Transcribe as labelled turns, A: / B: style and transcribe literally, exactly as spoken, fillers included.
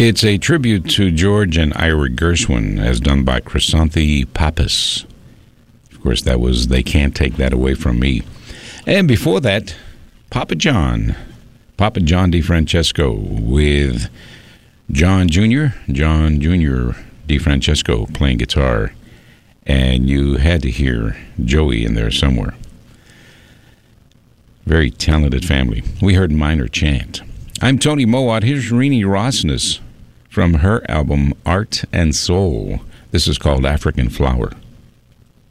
A: It's a tribute to George and Ira Gershwin, as done by Chrysanthi Pappas. Of course, that was They Can't Take That Away From Me. And before that, Papa John, Papa John DeFrancesco with John Junior, John Junior DeFrancesco playing guitar. And you had to hear Joey in there somewhere. Very talented family. We heard Minor Chant. I'm Tony Mowat. Here's Rini Rossness from her album Art and Soul. This is called African Flower.